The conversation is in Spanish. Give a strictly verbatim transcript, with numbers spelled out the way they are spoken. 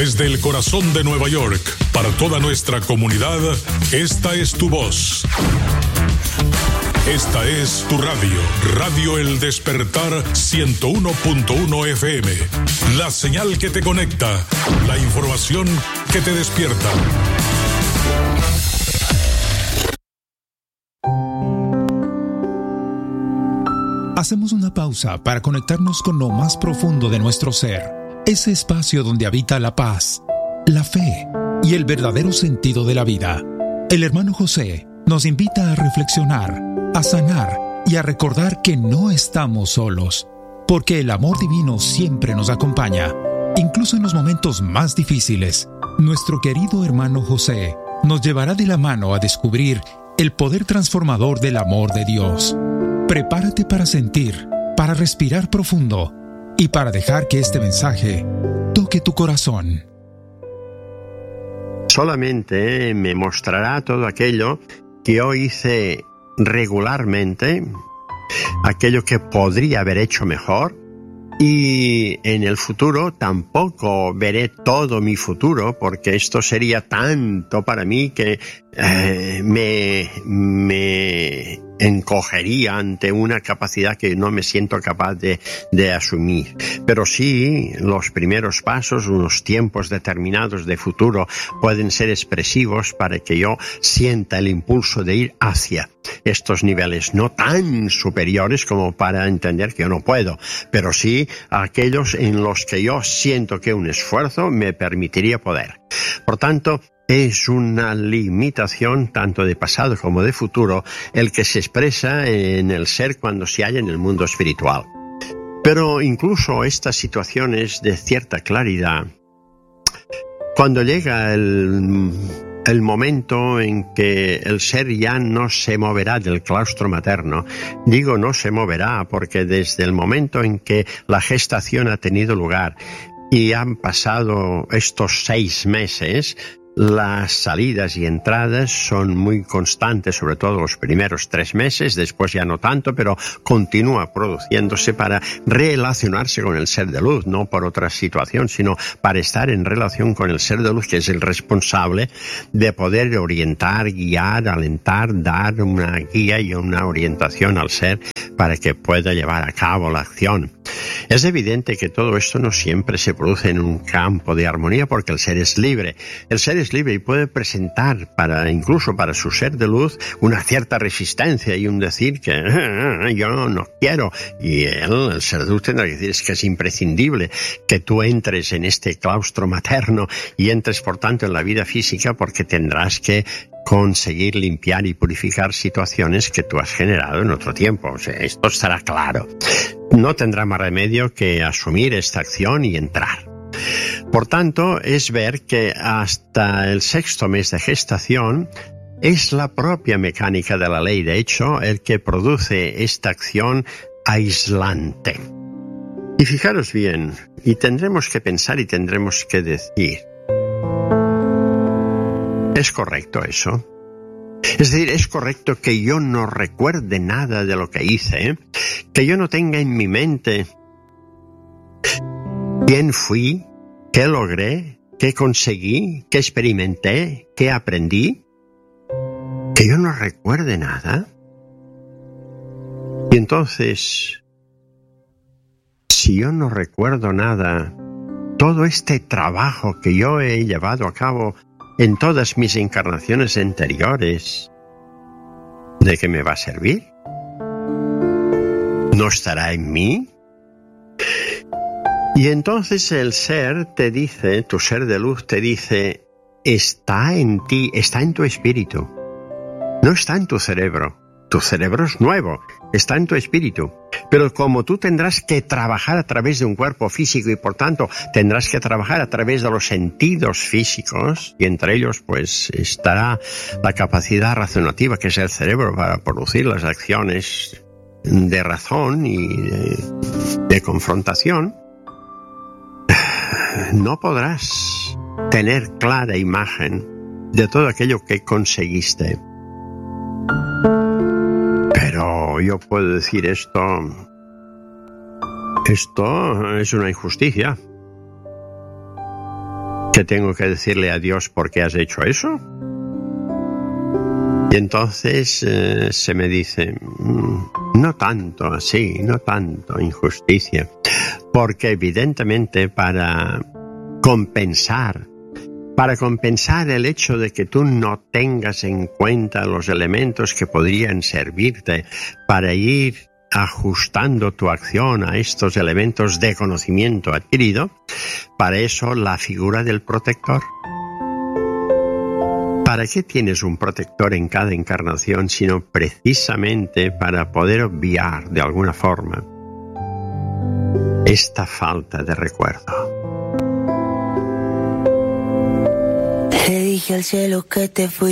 Desde el corazón de Nueva York, para toda nuestra comunidad, esta es tu voz. Esta es tu radio, Radio El Despertar ciento uno punto uno F M. La señal que te conecta, la información que te despierta. Hacemos una pausa para conectarnos con lo más profundo de nuestro ser, ese espacio donde habita la paz, la fe y el verdadero sentido de la vida. El hermano José nos invita a reflexionar, a sanar y a recordar que no estamos solos, porque el amor divino siempre nos acompaña, incluso en los momentos más difíciles. Nuestro querido hermano José nos llevará de la mano a descubrir el poder transformador del amor de Dios. Prepárate para sentir, para respirar profundo y para dejar que este mensaje toque tu corazón. Solamente me mostrará todo aquello que yo hice regularmente, aquello que podría haber hecho mejor, y en el futuro tampoco veré todo mi futuro, porque esto sería tanto para mí que eh, me, me encogería ante una capacidad que no me siento capaz de, de asumir. Pero sí, los primeros pasos, unos tiempos determinados de futuro pueden ser expresivos para que yo sienta el impulso de ir hacia estos niveles, no tan superiores como para entender que yo no puedo, pero sí aquellos en los que yo siento que un esfuerzo me permitiría poder. Por tanto, es una limitación tanto de pasado como de futuro el que se expresa en el ser cuando se halla en el mundo espiritual. Pero incluso estas situaciones de cierta claridad, cuando llega el, el momento en que el ser ya no se moverá del claustro materno, digo no se moverá porque desde el momento en que la gestación ha tenido lugar y han pasado estos seis meses, las salidas y entradas son muy constantes, sobre todo los primeros tres meses, después ya no tanto, pero continúa produciéndose para relacionarse con el ser de luz, no por otra situación, sino para estar en relación con el ser de luz, que es el responsable de poder orientar, guiar, alentar, dar una guía y una orientación al ser para que pueda llevar a cabo la acción. Es evidente que todo esto no siempre se produce en un campo de armonía, porque el ser es libre. El ser es libre y puede presentar, para incluso para su ser de luz, una cierta resistencia y un decir que eh, yo no quiero. Y él, el ser de luz, tendrá que decir es que es imprescindible que tú entres en este claustro materno y entres, por tanto, en la vida física, porque tendrás que conseguir limpiar y purificar situaciones que tú has generado en otro tiempo. O sea, esto estará claro. No tendrá más remedio que asumir esta acción y entrar. Por tanto, es ver que hasta el sexto mes de gestación es la propia mecánica de la ley, de hecho, el que produce esta acción aislante. Y fijaros bien, y tendremos que pensar y tendremos que decir, ¿es correcto eso? Es decir, es correcto que yo no recuerde nada de lo que hice, ¿eh? Que yo no tenga en mi mente quién fui, qué logré, qué conseguí, qué experimenté, qué aprendí, que yo no recuerde nada. Y entonces, si yo no recuerdo nada, todo este trabajo que yo he llevado a cabo en todas mis encarnaciones anteriores, ¿de qué me va a servir? ¿No estará en mí? Y entonces el ser te dice, tu ser de luz te dice, está en ti, está en tu espíritu, no está en tu cerebro. Tu cerebro es nuevo, está en tu espíritu. Pero como tú tendrás que trabajar a través de un cuerpo físico y por tanto tendrás que trabajar a través de los sentidos físicos, y entre ellos pues estará la capacidad razonativa que es el cerebro para producir las acciones de razón y de, de confrontación, no podrás tener clara imagen de todo aquello que conseguiste. Pero yo puedo decir esto, esto es una injusticia. ¿Que tengo que decirle a Dios por qué has hecho eso? Y entonces eh, se me dice, no tanto así, no tanto injusticia, porque evidentemente para compensar, para compensar el hecho de que tú no tengas en cuenta los elementos que podrían servirte para ir ajustando tu acción a estos elementos de conocimiento adquirido, para eso la figura del protector. ¿Para qué tienes un protector en cada encarnación sino precisamente para poder obviar de alguna forma esta falta de recuerdo? Le dije al cielo que te fui